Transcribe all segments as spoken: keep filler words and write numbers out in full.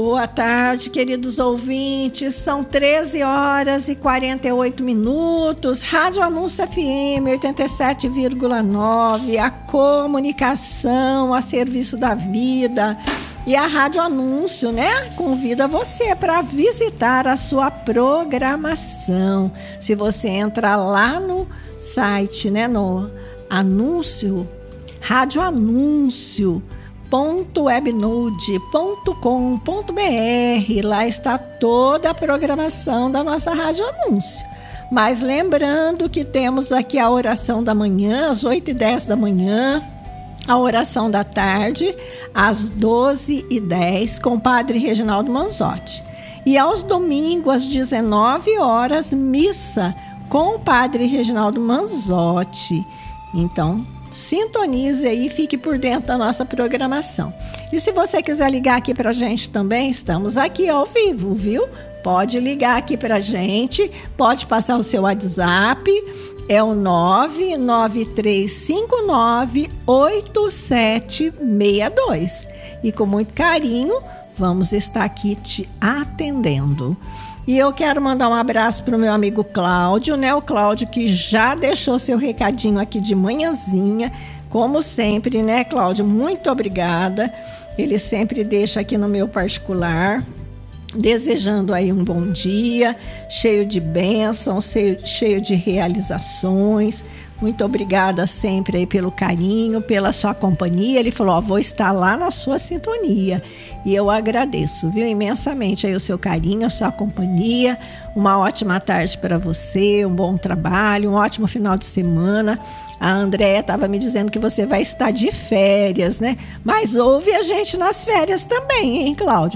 Boa tarde, queridos ouvintes. São treze horas e quarenta e oito minutos. Rádio Anúncio F M oitenta e sete vírgula nove, a comunicação a serviço da vida. E a Rádio Anúncio, né, convida você para visitar a sua programação. Se você entrar lá no site, né, no anúncio, Rádio Anúncio ponto webnode ponto com ponto br, lá está toda a programação da nossa Rádio Anúncio. Mas lembrando que temos aqui a oração da manhã, às oito e dez da manhã, a oração da tarde, às doze e dez, com o Padre Reginaldo Manzotti. E aos domingos, às dezenove horas, missa com o Padre Reginaldo Manzotti. Então, sintonize aí e fique por dentro da nossa programação. E se você quiser ligar aqui pra gente também, estamos aqui ao vivo, viu? Pode ligar aqui pra gente, pode passar o seu WhatsApp, é o nove nove três cinco nove oito sete seis dois. E com muito carinho, vamos estar aqui te atendendo. E eu quero mandar um abraço para o meu amigo Cláudio, né? O Cláudio que já deixou seu recadinho aqui de manhãzinha, como sempre, né, Cláudio? Muito obrigada. Ele sempre deixa aqui no meu particular, desejando aí um bom dia, cheio de bênçãos, cheio, cheio de realizações. Muito obrigada sempre aí pelo carinho, pela sua companhia. Ele falou, ó, vou estar lá na sua sintonia. E eu agradeço, viu, imensamente aí o seu carinho, a sua companhia. Uma ótima tarde para você, um bom trabalho, um ótimo final de semana. A Andréia estava me dizendo que você vai estar de férias, né? Mas ouve a gente nas férias também, hein, Cláudio?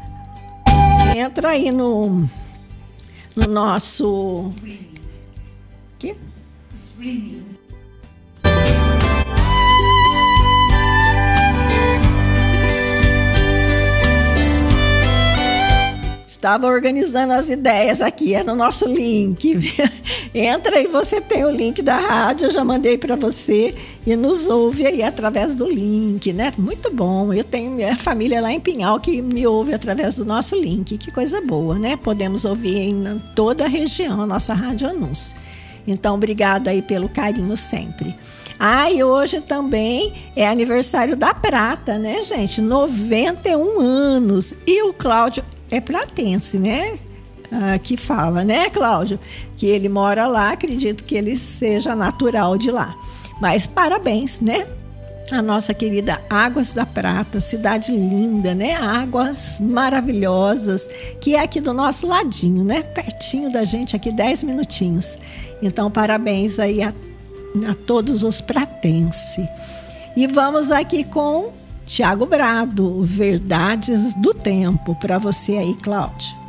Entra aí no, no nosso... Que? Streaming. Estava organizando as ideias aqui, é no nosso link. Entra aí, você tem o link da rádio, eu já mandei para você e nos ouve aí através do link, né? Muito bom. Eu tenho minha família lá em Pinhal que me ouve através do nosso link. Que coisa boa, né? Podemos ouvir em toda a região a nossa Rádio Anúncio. Então, obrigada aí pelo carinho sempre. Ah, e hoje também é aniversário da Prata, né, gente? noventa e um anos. E o Cláudio é pratense, né? Ah, que fala, né, Cláudio? Que ele mora lá, acredito que ele seja natural de lá. Mas parabéns, né? A nossa querida Águas da Prata, cidade linda, né? Águas maravilhosas, que é aqui do nosso ladinho, né? Pertinho da gente, aqui dez minutinhos. Então, parabéns aí a, a todos os pratenses. E vamos aqui com Tiago Brado, Verdades do Tempo, para você aí, Cláudio.